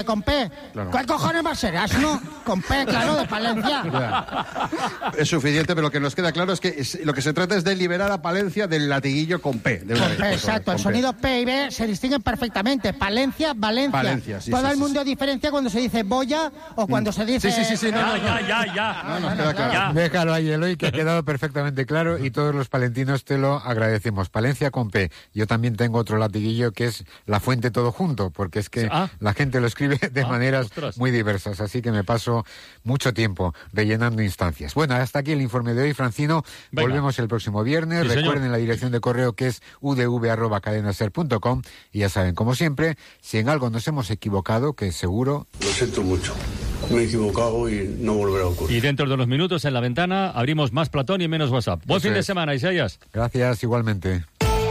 con P. Claro. ¿Cuál cojones va a ser? Asno con P, claro, de Palencia. Ya. Es suficiente, pero lo que nos queda claro es que lo que se trata es de liberar a Palencia del latiguillo con P. Con P, exacto. El sonido P y B se distinguen perfectamente. Palencia, Valencia. Valencia, sí. Todo el mundo diferencia cuando se dice boya o cuando se dice... Sí. Ya. No, nos queda claro. Ya. Déjalo ahí, Eloy, que ha quedado perfectamente claro y todos los palentinos te lo agradecemos. Palencia con P. Yo también tengo otro latiguillo que es La Fuente todo junto, porque es que la gente lo escribe de maneras muy diversas, así que me paso mucho tiempo rellenando instancias. Bueno, hasta aquí el informe de hoy, Francino. Venga. Volvemos el próximo viernes. Sí, Recuerden señor. la dirección de correo que es udv@cadenaser.com y ya saben, como siempre, si en algo nos hemos equivocado, que seguro... Lo siento mucho. Me he equivocado y no volverá a ocurrir. Y dentro de unos minutos en la ventana abrimos más Platón y menos WhatsApp. Buen fin de semana, Isaías. Gracias, igualmente.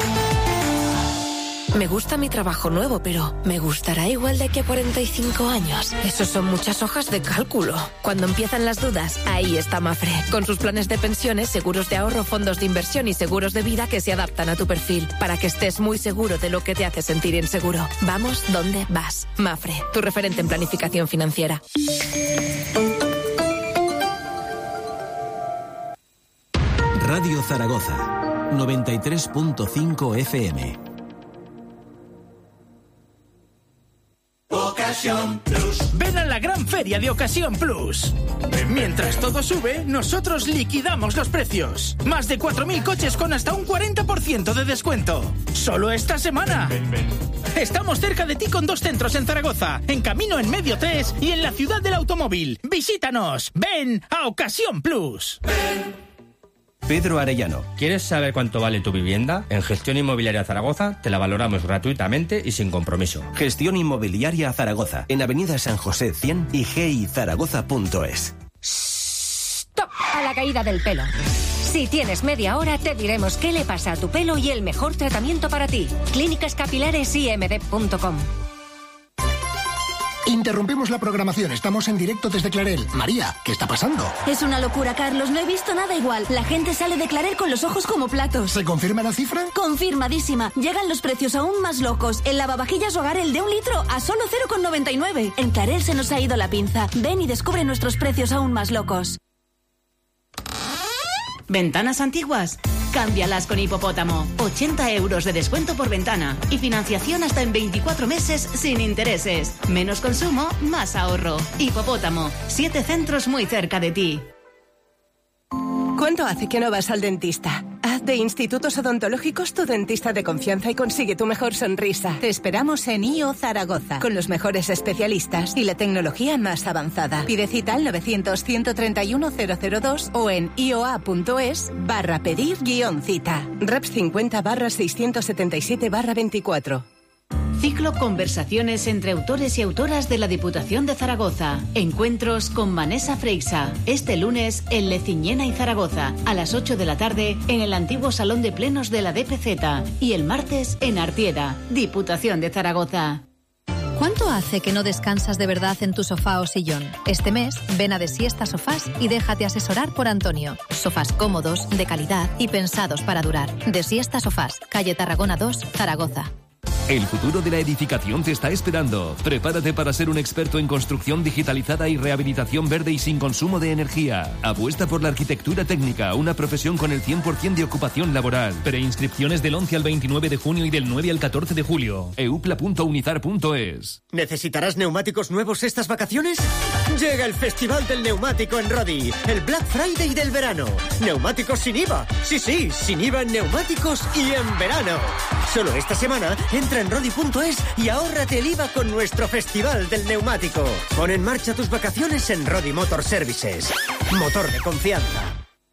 Me gusta mi trabajo nuevo, pero ¿me gustará igual de aquí a 45 años? Esos son muchas hojas de cálculo. Cuando empiezan las dudas, ahí está Mafre. Con sus planes de pensiones, seguros de ahorro, fondos de inversión y seguros de vida que se adaptan a tu perfil, para que estés muy seguro de lo que te hace sentir inseguro. Vamos donde vas. Mafre, tu referente en planificación financiera. Radio Zaragoza, 93.5 FM. Ocasión Plus. Ven a la gran feria de Ocasión Plus. Mientras todo sube, nosotros liquidamos los precios. Más de 4.000 coches con hasta un 40% de descuento. Solo esta semana. Estamos cerca de ti con 2 centros en Zaragoza, en Camino en Medio 3 y en la Ciudad del Automóvil. Visítanos. Ven a Ocasión Plus. Pedro Arellano. ¿Quieres saber cuánto vale tu vivienda? En Gestión Inmobiliaria Zaragoza te la valoramos gratuitamente y sin compromiso. Gestión Inmobiliaria Zaragoza, en Avenida San José 100 y gizaragoza.es. ¡Stop! A la caída del pelo. Si tienes media hora, te diremos qué le pasa a tu pelo y el mejor tratamiento para ti. clínicascapilaresimd.com. Interrumpimos la programación, estamos en directo desde Clarel. María, ¿qué está pasando? Es una locura, Carlos, no he visto nada igual. La gente sale de Clarel con los ojos como platos. ¿Se confirma la cifra? Confirmadísima. Llegan los precios aún más locos. El lavavajillas Hogar, el de 1 litro, a solo 0,99. En Clarel se nos ha ido la pinza. Ven y descubre nuestros precios aún más locos. ¿Ventanas antiguas? Cámbialas con Hipopótamo. 80 euros de descuento por ventana. Y financiación hasta en 24 meses sin intereses. Menos consumo, más ahorro. Hipopótamo. 7 centros muy cerca de ti. ¿Cuánto hace que no vas al dentista? Haz de Institutos Odontológicos tu dentista de confianza y consigue tu mejor sonrisa. Te esperamos en IO Zaragoza, con los mejores especialistas y la tecnología más avanzada. Pide cita al 900-131-002 o en ioa.es/pedir-cita. Reps 50/677/24. Ciclo Conversaciones entre autores y autoras de la Diputación de Zaragoza. Encuentros con Vanessa Freixa. Este lunes en Leciñena y Zaragoza, a las 8 de la tarde en el antiguo Salón de Plenos de la DPZ. Y el martes en Artieda, Diputación de Zaragoza. ¿Cuánto hace que no descansas de verdad en tu sofá o sillón? Este mes, ven a De Siesta Sofás y déjate asesorar por Antonio. Sofás cómodos, de calidad y pensados para durar. De Siesta Sofás, calle Tarragona 2, Zaragoza. El futuro de la edificación te está esperando. Prepárate para ser un experto en construcción digitalizada y rehabilitación verde y sin consumo de energía. Apuesta por la arquitectura técnica, una profesión con el 100% de ocupación laboral. Preinscripciones del 11 al 29 de junio y del 9 al 14 de julio. eupla.unizar.es. ¿Necesitarás neumáticos nuevos estas vacaciones? Llega el Festival del Neumático en Rodi, el Black Friday del verano. Neumáticos sin IVA. Sí, sin IVA en neumáticos y en verano. Solo esta semana entra en Rodi.es y ahórrate el IVA con nuestro Festival del Neumático. Pon en marcha tus vacaciones en Rodi Motor Services. Motor de confianza.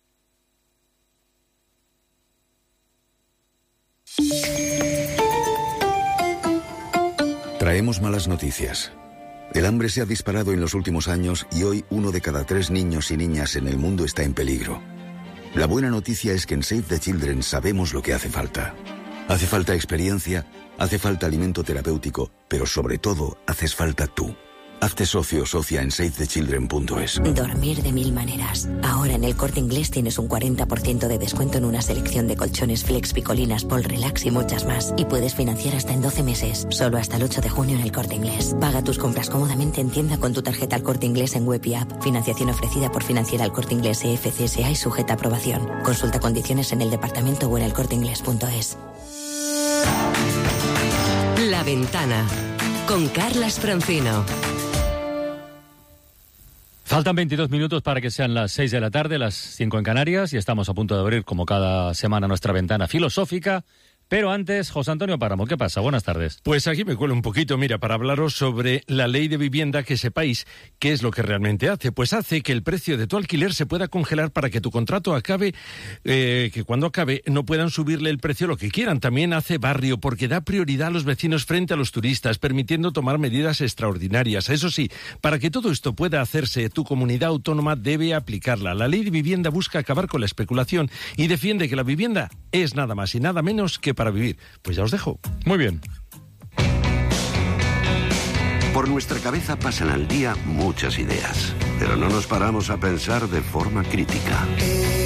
Traemos malas noticias. El hambre se ha disparado en los últimos años y hoy 1 de cada 3 niños y niñas en el mundo está en peligro. La buena noticia es que en Save the Children sabemos lo que hace falta. Hace falta experiencia, hace falta alimento terapéutico, pero sobre todo haces falta tú. Hazte socio o socia en SaveTheChildren.es. Dormir de 1000 maneras. Ahora en el Corte Inglés tienes un 40% de descuento en una selección de colchones Flex, Picolinas, Pol Relax y muchas más. Y puedes financiar hasta en 12 meses. Solo hasta el 8 de junio en el Corte Inglés. Paga tus compras cómodamente en tienda con tu tarjeta El Corte Inglés en web y app. Financiación ofrecida por Financiera El Corte Inglés EFCSA y sujeta a aprobación. Consulta condiciones en el departamento o en elcorteinglés.es. La Ventana con Carlas Francino. Faltan 22 minutos para que sean las 6 de la tarde, las 5 en Canarias, y estamos a punto de abrir, como cada semana, nuestra ventana filosófica. Pero antes, José Antonio Páramo, ¿qué pasa? Buenas tardes. Pues aquí me cuelo un poquito, mira, para hablaros sobre la ley de vivienda, que sepáis qué es lo que realmente hace. Pues hace que el precio de tu alquiler se pueda congelar para que tu contrato acabe, que cuando acabe no puedan subirle el precio lo que quieran. También hace barrio, porque da prioridad a los vecinos frente a los turistas, permitiendo tomar medidas extraordinarias. Eso sí, para que todo esto pueda hacerse, tu comunidad autónoma debe aplicarla. La ley de vivienda busca acabar con la especulación y defiende que la vivienda es nada más y nada menos que para vivir. Pues ya os dejo. Muy bien. Por nuestra cabeza pasan al día muchas ideas, pero no nos paramos a pensar de forma crítica.